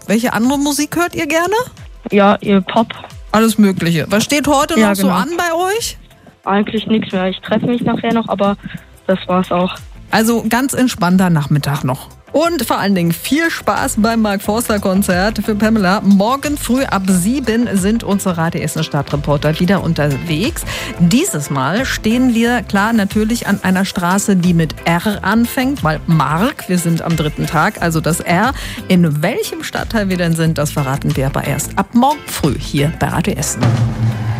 Welche andere Musik hört ihr gerne? Ja, ihr Pop. Alles Mögliche. Was steht heute noch so genau. an bei euch? Eigentlich nichts mehr. Ich treffe mich nachher noch, aber das war's auch. Also ganz entspannter Nachmittag noch. Und vor allen Dingen viel Spaß beim Mark Forster Konzert für Pamela. Morgen früh ab 7 sind unsere Radio Essen Stadtreporter wieder unterwegs. Dieses Mal stehen wir klar natürlich an einer Straße, die mit R anfängt, weil Mark, wir sind am 3. Tag, also das R. In welchem Stadtteil wir denn sind, das verraten wir aber erst ab morgen früh hier bei Radio Essen.